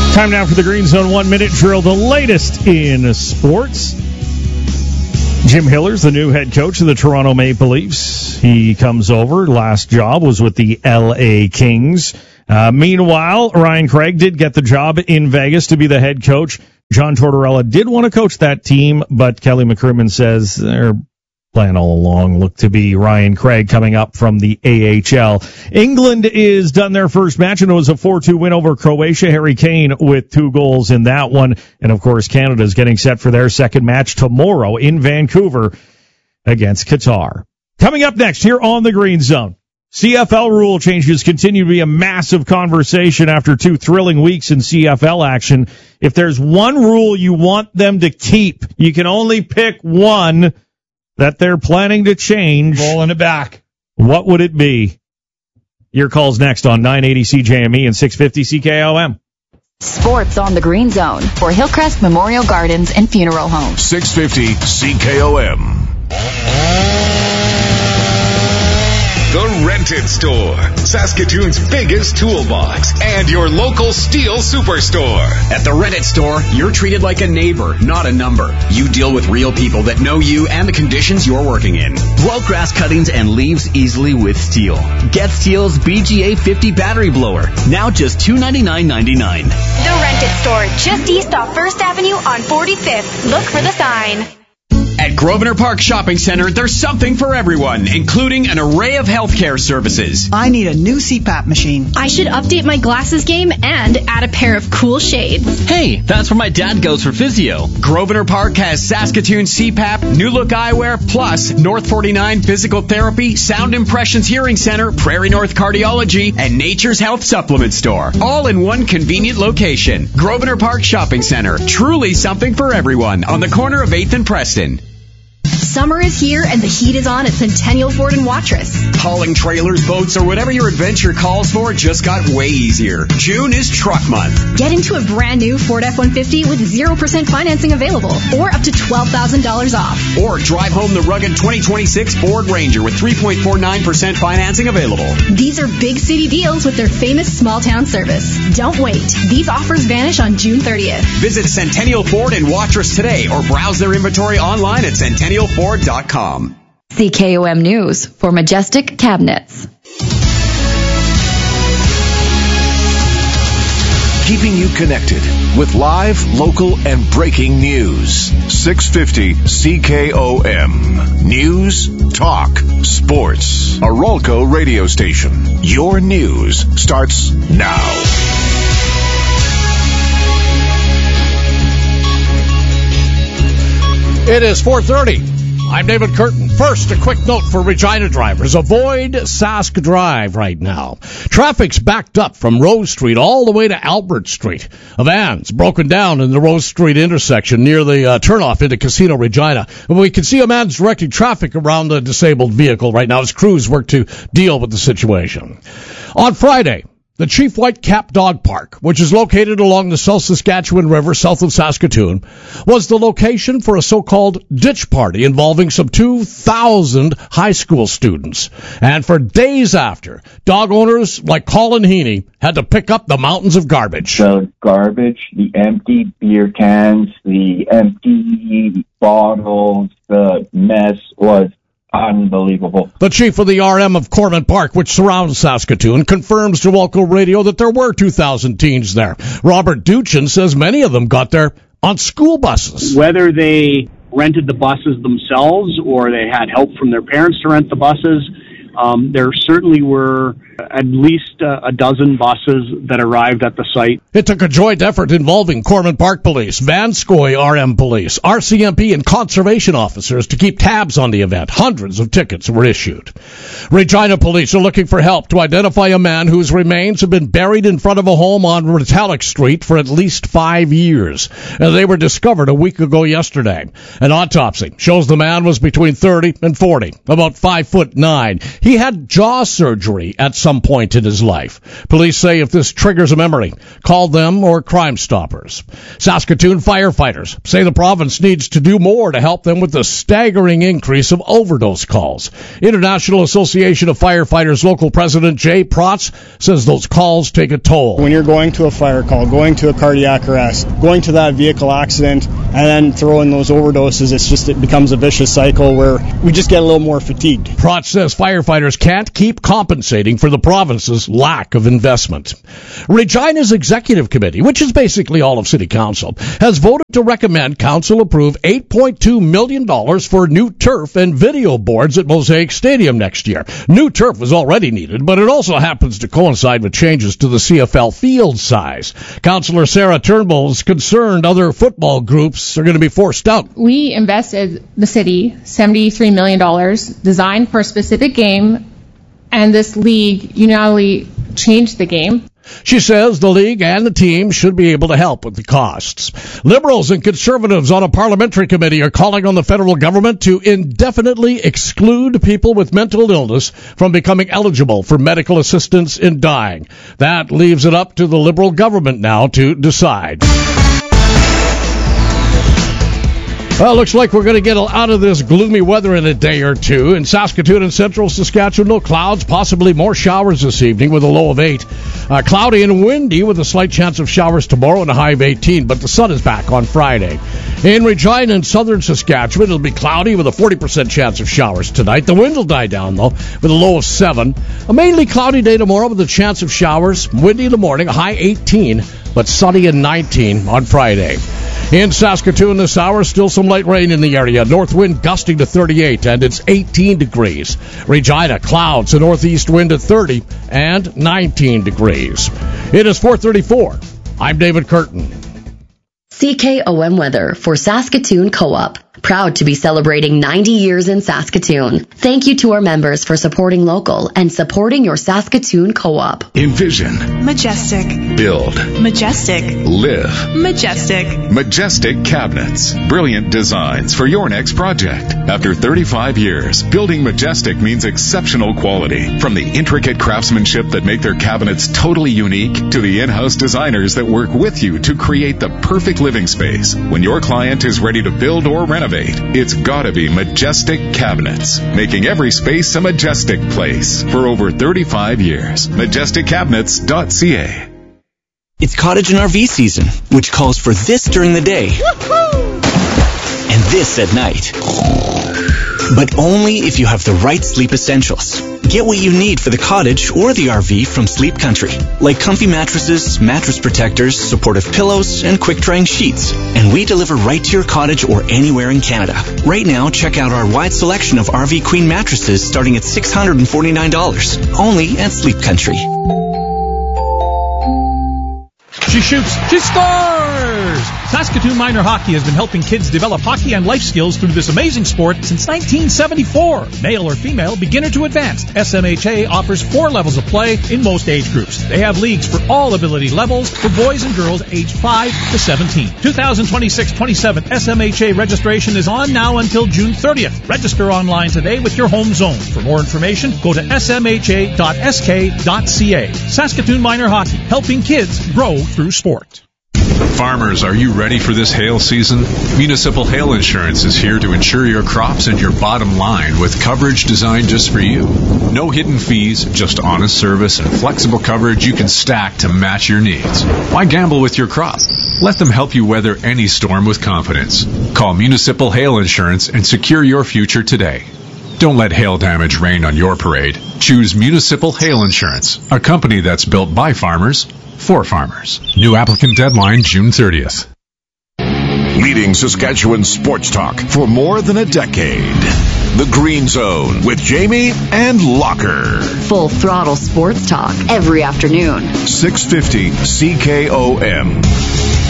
Time now for the Green Zone 1 Minute Drill, the latest in sports. Jim Hiller's the new head coach of the Toronto Maple Leafs. He comes over. Last job was with the LA Kings. Meanwhile, Ryan Craig did get the job in Vegas to be the head coach. John Tortorella did want to coach that team, but Kelly McCrimmon says their plan all along looked to be Ryan Craig coming up from the AHL. England is done their first match, and it was a 4-2 win over Croatia. Harry Kane with 2 goals in that one. And, of course, Canada is getting set for their second match tomorrow in Vancouver against Qatar. Coming up next here on the Green Zone, CFL rule changes continue to be a massive conversation after 2 thrilling weeks in CFL action. If there's one rule you want them to keep, you can only pick one that they're planning to change. Rolling it back. What would it be? Your call's next on 980 CJME and 650 CKOM. Sports on the Green Zone for Hillcrest Memorial Gardens and Funeral Home. 650 CKOM. The Rented Store, Saskatoon's biggest toolbox, and your local Steel Superstore. At the Rented Store, you're treated like a neighbor, not a number. You deal with real people that know you and the conditions you're working in. Blow out grass cuttings and leaves easily with Steel. Get Steel's BGA 50 battery blower, now just $299.99. The Rented Store, just east off 1st Avenue on 45th. Look for the sign. At Grosvenor Park Shopping Center, there's something for everyone, including an array of healthcare services. I need a new CPAP machine. I should update my glasses game and add a pair of cool shades. Hey, that's where my dad goes for physio. Grosvenor Park has Saskatoon CPAP, New Look Eyewear, plus North 49 Physical Therapy, Sound Impressions Hearing Center, Prairie North Cardiology, and Nature's Health Supplement Store. All in one convenient location. Grosvenor Park Shopping Center. Truly something for everyone on the corner of 8th and Preston. Summer is here and the heat is on at Centennial Ford in Watrous. Hauling trailers, boats, or whatever your adventure calls for just got way easier. June is Truck Month. Get into a brand new Ford F-150 with 0% financing available or up to $12,000 off. Or drive home the rugged 2026 Ford Ranger with 3.49% financing available. These are big city deals with their famous small town service. Don't wait. These offers vanish on June 30th. Visit Centennial Ford in Watrous today or browse their inventory online at centennialford.com. CKOM News for Majestic Cabinets. Keeping you connected with live, local, and breaking news. 650 CKOM. News, talk, sports. A Rolco radio station. Your news starts now. It is 4:30. I'm David Curtin. First, a quick note for Regina drivers. Avoid Sask Drive right now. Traffic's backed up from Rose Street all the way to Albert Street. A van's broken down in the Rose Street intersection near the turnoff into Casino Regina. And we can see a man's directing traffic around the disabled vehicle right now as crews work to deal with the situation. On Friday, the Chief Whitecap Dog Park, which is located along the South Saskatchewan River south of Saskatoon, was the location for a so-called ditch party involving some 2,000 high school students. And for days after, dog owners like Colin Heaney had to pick up the mountains of garbage. The garbage, the empty beer cans, the empty bottles, the mess was unbelievable. The chief of the RM of Corman Park, which surrounds Saskatoon, confirms to local radio that there were 2,000 teens there. Robert Duchin says many of them got there on school buses. Whether they rented the buses themselves or they had help from their parents to rent the buses, there certainly were at least a dozen buses that arrived at the site. It took a joint effort involving Corman Park Police, Vanscoy RM Police, RCMP, and conservation officers to keep tabs on the event. Hundreds of tickets were issued. Regina Police are looking for help to identify a man whose remains have been buried in front of a home on Metallic Street for at least 5 years. They were discovered a week ago yesterday. An autopsy shows the man was between 30 and 40, about 5'9". He had jaw surgery at some some point in his life. Police say if this triggers a memory, call them or Crime Stoppers. Saskatoon firefighters say the province needs to do more to help them with the staggering increase of overdose calls. International Association of Firefighters local president Jay Protz says those calls take a toll. When you're going to a fire call, going to a cardiac arrest, going to that vehicle accident, and then throwing those overdoses, it becomes a vicious cycle where we just get a little more fatigued. Protz says firefighters can't keep compensating for the province's lack of investment. Regina's executive committee, which is basically all of City Council, has voted to recommend Council approve $8.2 million for new turf and video boards at Mosaic Stadium next year. New turf is already needed, but it also happens to coincide with changes to the CFL field size. Councillor Sarah Turnbull is concerned other football groups are going to be forced out. We invested, the city, $73 million designed for a specific game, and this league unilaterally changed the game. She says the league and the team should be able to help with the costs. Liberals and conservatives on a parliamentary committee are calling on the federal government to indefinitely exclude people with mental illness from becoming eligible for medical assistance in dying. That leaves it up to the Liberal government now to decide. Well, looks like we're going to get out of this gloomy weather in a day or two. In Saskatoon and central Saskatchewan, no clouds, possibly more showers this evening with a low of 8. Cloudy and windy with a slight chance of showers tomorrow and a high of 18, but the sun is back on Friday. In Regina and southern Saskatchewan, it'll be cloudy with a 40% chance of showers tonight. The wind will die down, though, with a low of 7. A mainly cloudy day tomorrow with a chance of showers. Windy in the morning, a high 18, but sunny and 19 on Friday. In Saskatoon this hour, still some light rain in the area. North wind gusting to 38, and it's 18 degrees. Regina, clouds, a northeast wind at 30 and 19 degrees. It is 4:34. I'm David Curtin. CKOM weather for Saskatoon Co-op. Proud to be celebrating 90 years in Saskatoon. Thank you to our members for supporting local and supporting your Saskatoon Co-op. Envision. Majestic. Build. Majestic. Live. Majestic. Majestic Cabinets. Brilliant designs for your next project. After 35 years, building Majestic means exceptional quality. From the intricate craftsmanship that make their cabinets totally unique to the in-house designers that work with you to create the perfect living space. When your client is ready to build or renovate, it's gotta be Majestic Cabinets, making every space a majestic place for over 35 years. MajesticCabinets.ca. It's cottage and RV season, which calls for this during the day and this at night. But only if you have the right sleep essentials. Get what you need for the cottage or the RV from Sleep Country, like comfy mattresses, mattress protectors, supportive pillows, and quick-drying sheets. And we deliver right to your cottage or anywhere in Canada. Right now, check out our wide selection of RV Queen mattresses starting at $649, only at Sleep Country. She shoots. She scores! Saskatoon Minor Hockey has been helping kids develop hockey and life skills through this amazing sport since 1974. Male or female, beginner to advanced, SMHA offers 4 levels of play in most age groups. They have leagues for all ability levels for boys and girls aged 5 to 17. 2026-27 SMHA registration is on now until June 30th. Register online today with your home zone. For more information, go to smha.sk.ca. Saskatoon Minor Hockey, helping kids grow through sport. Farmers, are you ready for this hail season? Municipal Hail Insurance is here to insure your crops and your bottom line with coverage designed just for you. No hidden fees, just honest service and flexible coverage you can stack to match your needs. Why gamble with your crop? Let them help you weather any storm with confidence. Call Municipal Hail Insurance and secure your future today. Don't let hail damage rain on your parade. Choose Municipal Hail Insurance, a company that's built by farmers for farmers. New applicant deadline June 30th. Leading Saskatchewan sports talk for more than a decade. The Green Zone with Jamie and Locker. Full throttle sports talk every afternoon. 650 CKOM.